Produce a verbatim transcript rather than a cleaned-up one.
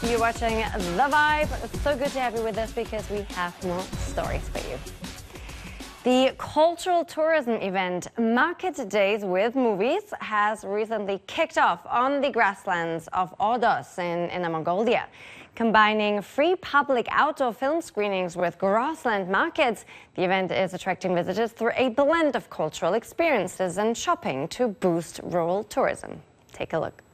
You're watching The Vibe. So good to have you with us because we have more stories for you. The cultural tourism event Market Days with Movies has recently kicked off on the grasslands of Ordos in Inner Mongolia. Combining free public outdoor film screenings with grassland markets, the event is attracting visitors through a blend of cultural experiences and shopping to boost rural tourism. Take a look.